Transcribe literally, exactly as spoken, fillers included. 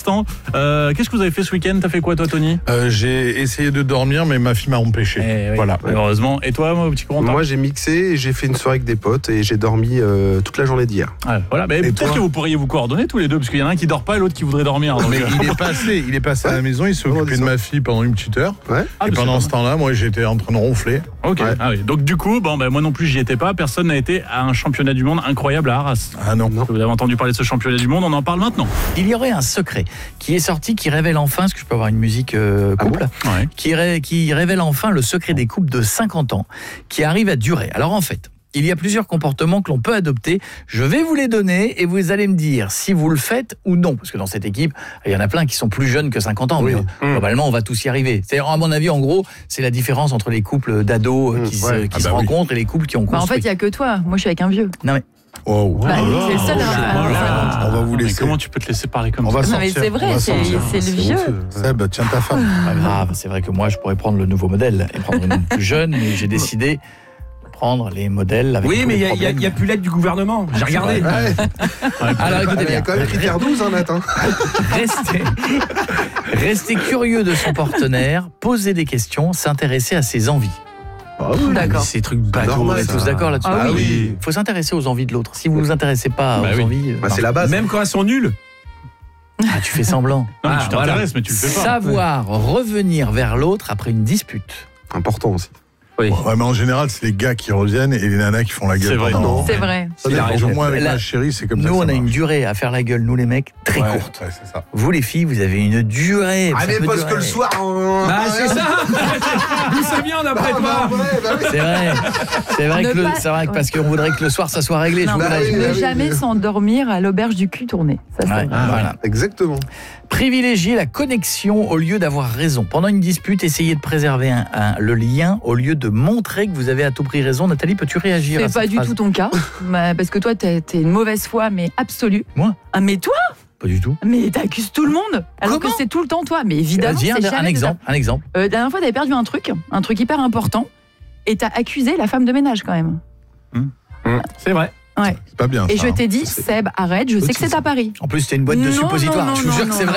l'instant. Euh, qu'est-ce que vous avez fait ce week-end? T'as fait quoi toi, Tony? euh, J'ai essayé de dormir, mais ma fille m'a empêché. Eh oui, voilà. Heureusement. Et toi, mon petit Corentin? Moi, j'ai mixé et j'ai fait une soirée avec des potes et j'ai dormi euh, toute la journée d'hier. Ah, voilà. Mais peut-être toi que vous pourriez vous coordonner tous les deux, parce qu'il y en a un qui dort pas et l'autre qui voudrait dormir. Donc, Mais euh, il est passé, il est passé à la maison, il s'est Pendant occupé de dix ans. ma fille pendant une petite heure. Ouais. Ah, et mais pendant c'est ce temps-là, moi j'étais en train de ronfler. Ok. Ouais. Ah oui. Donc du coup, bon, ben moi non plus j'y étais pas. Personne n'a été à un championnat du monde incroyable à Arras. Ah non. Non. Vous avez entendu parler de ce championnat du monde, on en parle maintenant. Il y aurait un secret qui est sorti, qui révèle enfin, est-ce que je peux avoir une musique euh, Ah couple Ouais. qui, ré- qui révèle enfin le secret des couples de cinquante ans qui arrivent à durer. Alors en fait, il y a plusieurs comportements que l'on peut adopter. Je vais vous les donner et vous allez me dire si vous le faites ou non. Parce que dans cette équipe, il y en a plein qui sont plus jeunes que cinquante ans. Oui. Mais globalement, on va tous y arriver. C'est-à-dire, à mon avis, en gros, c'est la différence entre les couples d'ados euh, qui, se, Ouais. qui Ah se bah oui. rencontrent et les couples qui ont Bah, en fait, construit. il n'y a que toi. Moi, je suis avec un vieux. Non mais, Oh, Bah, oh là c'est le seul là, à- oh là là, on va vous Mais laisser. comment tu peux te laisser parler comme On ça? va Non, mais sortir, c'est on vrai, va c'est sortir. c'est le C'est vieux. honteux. Seb, tiens ta femme. pas grave, c'est vrai que moi, je pourrais prendre le nouveau modèle et prendre une plus jeune, mais j'ai décidé de prendre les modèles avec Oui, tous mais il les y, a- y a- problèmes. y a plus l'aide du gouvernement. J'ai regardé. Ouais. Alors écoutez Il y bien, a quand même critère douze, hein, Nat. Hein. restez, restez curieux de son partenaire, posez des questions, s'intéresser à ses envies. D'accord. Ces trucs bateaux, Normal, on est ça. tous d'accord là-dessus. Ah oui. Il faut s'intéresser aux envies de l'autre. Si vous vous intéressez pas Bah aux oui. envies, euh, Bah, c'est la base. Même quand elles sont nulles. ah, tu fais semblant. Non, mais Ah, tu t'intéresses, mais tu le fais pas. Savoir revenir vers l'autre après une dispute. Important aussi. Oui. Ouais, mais en général, c'est les gars qui reviennent et les nanas qui font la gueule. C'est vrai. pendant- C'est vrai. Ça Il a dépend. raison. Moi, avec Là, ma chérie, c'est comme ça. Nous, que on ça a une marche. durée à faire la gueule, nous les mecs, très Ouais, courte. ouais, c'est ça. Vous les filles, vous avez une durée. Ah, ça mais peut parce durer. que le soir. on- Bah, c'est ça. D'où ça vient d'après Ah, bah, toi? ouais, bah oui. C'est vrai. C'est vrai, Ne que le- pas- c'est vrai que parce qu'on voudrait que le soir ça soit réglé. Non, je vous mais l'ai- oui, ne oui, jamais oui. s'endormir à l'auberge du cul tourné. Ça, c'est Ouais, vrai. voilà. Exactement. Privilégier la connexion au lieu d'avoir raison. Pendant une dispute, essayez de préserver un- un- le lien au lieu de montrer que vous avez à tout prix raison. Nathalie, peux-tu réagir à C'est pas cette du phrase? tout ton cas. Bah, parce que toi, t'es t'es une mauvaise foi, mais absolue. Moi Ah, mais toi Pas du tout. Mais t'accuses tout le monde. Alors Comment que c'est tout le temps toi. Mais évidemment, Vas-y, c'est un, jamais un de exemple. Un exemple. ta- Euh, la dernière fois, t'avais perdu un truc, un truc hyper important, et t'as accusé la femme de ménage quand même. C'est vrai. Ouais. C'est pas bien. Et ça, je hein. t'ai dit, Seb, arrête, je sais que c'est à Paris. En plus, c'était une boîte de Non, suppositoires. non, Je vous non, jure que non, c'est non. vrai.